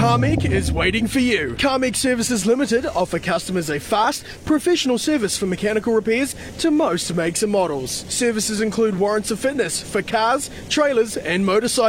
CarMech is waiting for you. CarMech Services Limited offer customers a fast, professional service for mechanical repairs to most makes and models. Services include warrants of fitness for cars, trailers and motorcycles.